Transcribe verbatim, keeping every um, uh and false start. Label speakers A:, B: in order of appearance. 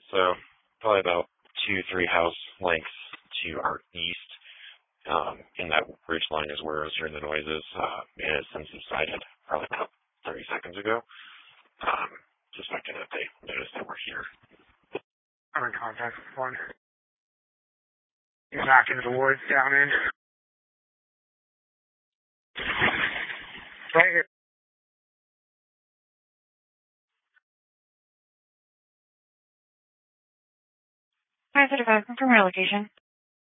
A: So probably about two, three house lengths to our east. Um, in that ridge line is where I was hearing the noises, uh, and it's since subsided probably about thirty seconds ago. Um, suspecting that they noticed that we're here.
B: I'm in contact with one. He's knocking the woods down in. Right here.
C: Hi, is it a from your location?